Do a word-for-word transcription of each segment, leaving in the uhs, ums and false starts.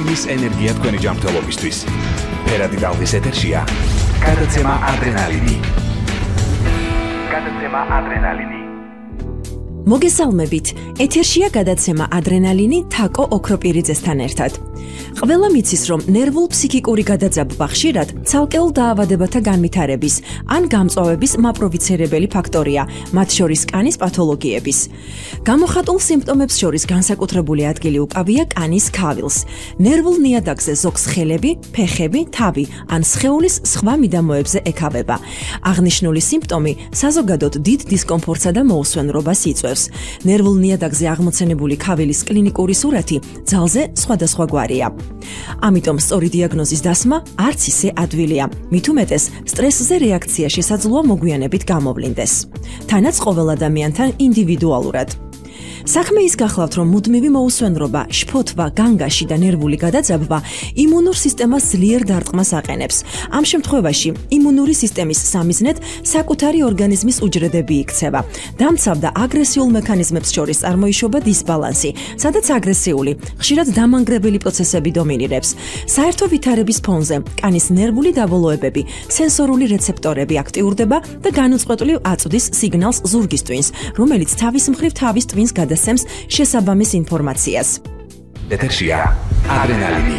სინამდვილის ენერგია თქვენი ჯანმრთელობისთვის. ფერადი ტალღის ეთერშია გადაცემა ადრენალინი. გადაცემა ადრენალინი. მოგესალმებით. ეთერშია გადაცემა ადრენალინი თაკო ოქროპირიძესთან ერთად. ყველა მიცის, რომ ნერვულ-ფსიქიკური გადაძაბვა ხშირად ცალკეულ დაავადებათა განვითარების ან გამწვავების მაპროვოცირებელი ფაქტორია, მათ შორის კანის პათოლოგიების. გამოხატულ სიმპტომებს შორის განსაკუთრებული ადგილი უკავია კანის ქავილს. ნერვულ ნიადაგზე ზოგს ხელები, ფეხები, თავი ან სხეულის სხვა მიდამოებზე ეკავება. აღნიშნული სიმპტომი საზოგადოდ დიდ დისკომფორტსა და მოუსვენრობას იწვევს. ნერვულ ნიადაგზე აღმოცენებული ქავილის კლინიკური სურათი ძალზე სხვადასხვაგვარია. ამიტომ სწორი დიაგნოზის დასმა არც ისე ადვილია. მით უმეტეს, სტრესზე რეაქცია შესაძლოა მოგვიანებით გამოვლინდეს. თანაც ყოველ ადამიანთან ინდივიდუალურად. საქმე ის გახლავთ, რომ მუდმივი მოუსვენრობა, შფოთვა, განგაში და ნერვული გადაძაბვა იმუნურ სისტემას ძლიერ დარტყმას აყენებს. ამ შემთხვევაში იმუნური სისტემის სამიზნედ საკუთარი ორგანიზმის უჯრედები იქცევა. დამცავ და აგრესიულ მექანიზმებს შორის წარმოიშობა დისბალანსი, სადაც აგრესიული, ხშირად დამანგრებელი პროცესები დომინირებს. საერთო ვითარების ფონზე კანის ნერვული დაბოლოებები, სენსორული რეცეპტორები აქტიურდება და განუწყვეტლივ აწვდის სიგნალს ზურგის ტვინს, რომელიც თავის მხრივ თავის ტვინს გადასცემს შესაბამის ინფორმაციას. ეთერშია ადრენალინი.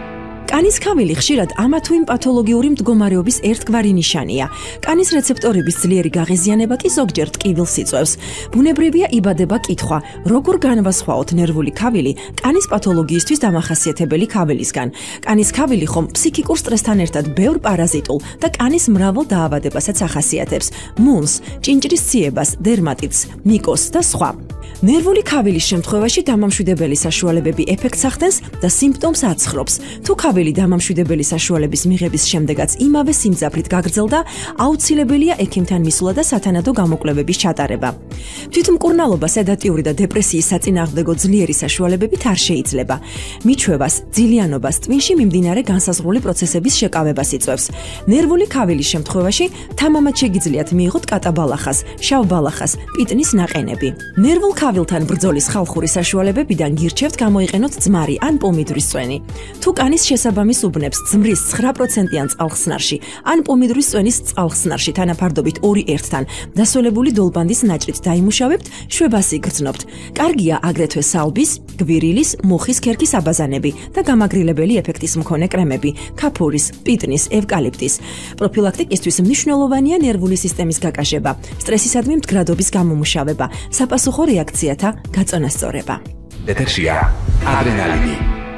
კანის ქავილი ხშირად ამა თუ იმ პათოლოგიური მდგომარეობის ერთგვარი ნიშანია. კანის რეცეპტორების ძლიერი გაღიზიანება კი ზოგჯერ ტკივილს იწვევს. ბუნებრივია იბადება კითხვა, როგორ განვასხვაოთ ნერვული ქავილი კანის პათოლოგიისთვის დამახასიათებელი ქავილისგან. კანის ქავილი ხომ ფსიქიკურ სტრესთან ერთად ბევრ პარაზიტულ და კანის მრავალ დაავადებასაც ახასიათებს: მუნს, ჭინჭრის ციებას, დერმატიტს, მიკოზს და სხვა. ნერვული ქავილის შემთხვევაში დამამშვიდებელი საშუალებები ეფექტს ახდენს და სიმპტომს აცხრობს. თუ ქავილი დამამშვიდებელი საშუალების მიღების შემდეგაც იმავე სიმძაფრით გაგრძელდა, აუცილებელია ექიმთან მისვლა და სათანადო გამოკვლევების ჩატარება. თვითმკურნალობა, სედატიური და დეპრესიის საწინააღმდეგო ძლიერი საშუალებებით არ შეიძლება. მიჩვევას, ძილიანობას, ტვინში მიმდინარე განსაზღვრული პროცესების შეკავებას იწვევს. ნერვული ქავილის შემთხვევაში თამამად შეგიძლიათ მიიღოთ კატაბალახას, შავბალახას, პიტნის ნაყენები. ნერვულ ქავილთან ბრძოლის ხალხური საშუალებებიდან გირჩევთ გამოიყენოთ ძმარი ან პომიდრის წვენი. თუ კანის შესაბამის უბნებს ძმრის ცხრა პროცენტიან წყალხსნარში ან პომიდრის წვენის წყალხსნარში თანაფარდობით ორი ერთთან დასოლებული დოლბანდის ნაჭრით დაიმუშავებთ, შვებას იგრძნობთ. კარგია აგრეთვე სალბის, გვირილის, მუხის ქერქის აბაზანები და გამაგრილებელი ეფექტის მქონე კრემები, ქაფურის, პიტნის, ევკალიპტის. პროფილაქტიკისთვის მნიშვნელოვანია ნერვული სისტემის გაკაშება, სტრესისადმი მდგრადობის გამომუშავება, საპასუხო რეაქციათა გაწონასწორება. ეთერშია ადრენალინი.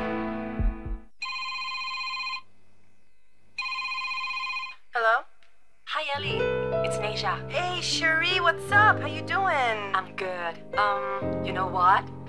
Hello? Hi, Ellie. It's Neja. Hey, Cherie, what's up? How you doing? I'm good. Um, you know what?